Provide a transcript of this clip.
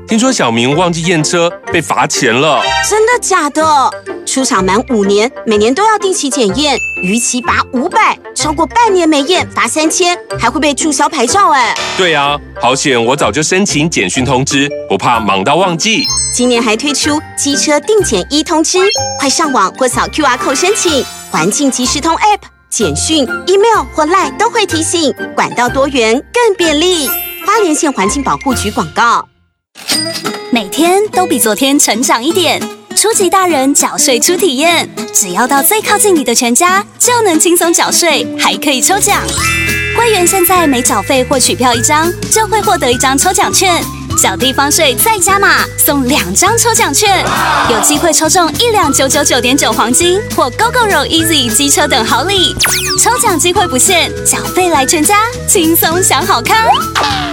听说小明忘记验车，被罚钱了。 真的假的？出厂满5年，每年都要定期检验，逾期罚500，超过半年没验罚3000，还会被注销牌照哎。 对啊，好险我早就申请简讯通知，不怕忙到忘记。 今年还推出机车定检1通知，快上网或扫 QR code 申请。环境即时通 App、简讯、email 或 LINE 都会提醒，管道多元更便利。花莲县环境保护局广告。 每天都比昨天成长一点。初级大人缴税初体验，只要到最靠近你的全家，就能轻松缴税，还可以抽奖。会员现在每缴费或取票1张，就会获得1张抽奖券。缴地方税再加码，送2张抽奖券，有机会抽中1辆999.9黄金或 GoGoRo Easy 机车等好礼。抽奖机会不限，缴费来全家，轻松享好康。